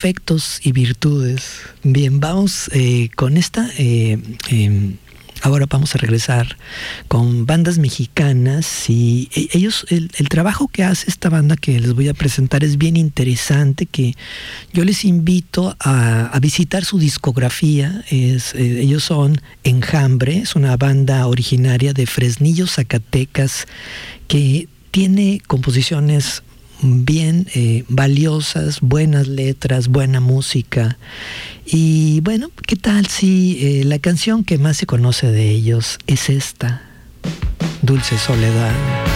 defectos y virtudes. Bien, vamos con esta. Ahora vamos a regresar con bandas mexicanas y ellos, el trabajo que hace esta banda que les voy a presentar es bien interesante, que yo les invito a visitar su discografía. Ellos son Enjambre, es una banda originaria de Fresnillo, Zacatecas, que tiene composiciones bien valiosas, buenas letras, buena música. Y bueno, ¿qué tal si la canción que más se conoce de ellos es esta, Dulce Soledad?